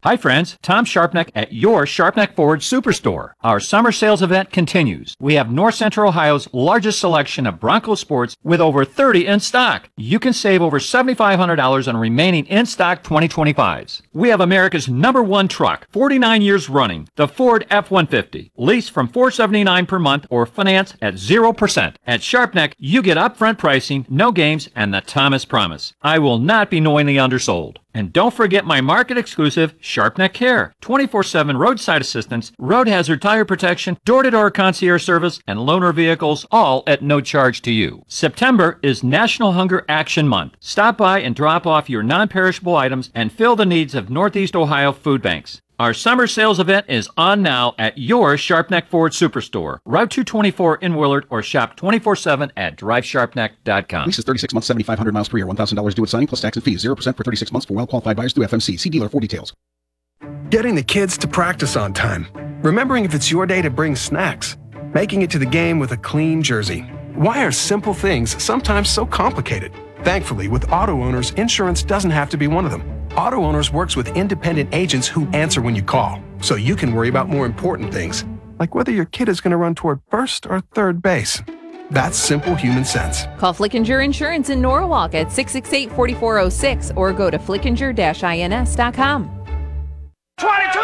Hi friends, Tom Sharpneck at your Sharpneck Ford Superstore. Our summer sales event continues. We have North Central Ohio's largest selection of Bronco Sports with over 30 in stock. You can save over $7,500 on remaining in-stock 2025s. We have America's #1 truck, 49 years running, the Ford F-150. Lease from $479 per month or finance at 0%. At Sharpneck, you get upfront pricing, no games, and the Thomas promise. I will not be knowingly undersold. And don't forget my market exclusive Sharpneck Care. 24/7 roadside assistance, road hazard tire protection, door-to-door concierge service, and loaner vehicles, all at no charge to you. September is National Hunger Action Month. Stop by and drop off your non-perishable items and fill the needs of Northeast Ohio food banks. Our summer sales event is on now at your Sharpneck Ford Superstore, Route 224 in Willard, or shop 24/7 at drivesharpneck.com. Lease is 36 months, 7,500 miles per year, $1,000 due at signing plus tax and fees, 0% for 36 months for well-qualified buyers through FMC. See dealer for details. Getting the kids to practice on time. Remembering if it's your day to bring snacks. Making it to the game with a clean jersey. Why are simple things sometimes so complicated? Thankfully, with auto owners, insurance doesn't have to be one of them. Auto Owners works with independent agents who answer when you call, so you can worry about more important things, like whether your kid is going to run toward first or third base. That's simple human sense. Call Flickinger Insurance in Norwalk at 668-4406 or go to flickinger-ins.com. 22